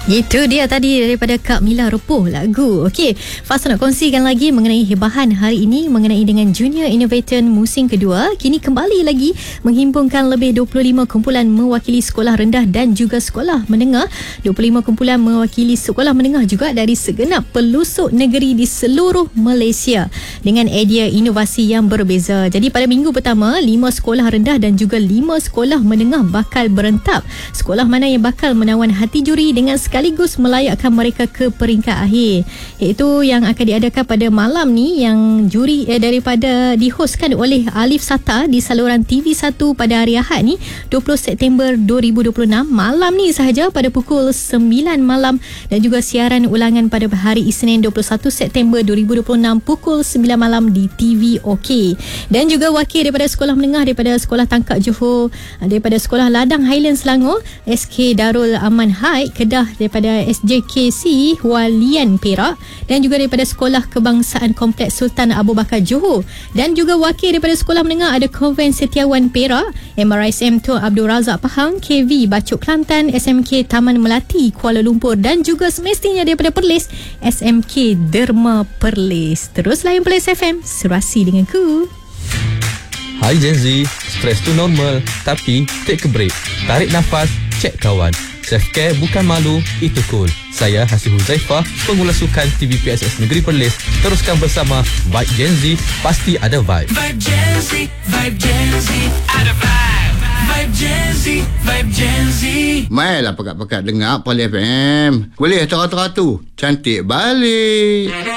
Itu dia tadi daripada Kak Mila Repuh lagu. Okey, Fasa nak kongsikan lagi mengenai hebahan hari ini mengenai dengan Junior Innovator musim kedua. Kini kembali lagi menghimpunkan lebih 25 kumpulan mewakili sekolah rendah dan juga sekolah menengah. 25 kumpulan mewakili sekolah menengah juga dari segenap pelosok negeri di seluruh Malaysia dengan idea inovasi yang berbeza. Jadi pada minggu pertama, 5 sekolah rendah dan juga 5 sekolah menengah bakal berentap. Sekolah mana yang bakal menawan hati juri dengan sekaligus melayakkan mereka ke peringkat akhir, iaitu yang akan diadakan pada malam ni, yang juri daripada dihostkan oleh Alif Sata di saluran TV1 pada hari Ahad ni 20 September 2026 malam ni sahaja pada pukul 9 malam, dan juga siaran ulangan pada hari Isnin 21 September 2026 pukul 9 malam di TV OK. Dan juga wakil daripada sekolah menengah daripada Sekolah Tangkak Johor, daripada Sekolah Ladang Highland Selangor, SK Darul Aman High Kedah, daripada SJKC Hualian Perak, dan juga daripada Sekolah Kebangsaan Kompleks Sultan Abu Bakar Johor, dan juga wakil daripada sekolah menengah ada Konvent Setiawan Perak, MRSM Tun Abdul Razak Pahang, KV Bacok Kelantan, SMK Taman Melati Kuala Lumpur, dan juga semestinya daripada Perlis SMK Derma Perlis. Terus layan Perlis FM, serasi denganku. Hai Gen Z, stres tu normal, tapi take a break, tarik nafas, cek kawan. Self-care bukan malu, itu cool. Saya Hasih Huzaifah, pengulas sukan TVPSS Negeri Perlis. Teruskan bersama Vibe Gen Z, pasti ada vibe. Vibe Gen Z, Vibe Gen Z, ada vibe. Vibe Gen Z, Vibe Gen Z. Mainlah pekat-pekat dengar Poli FM. Boleh teratur-teratur. Cantik balik.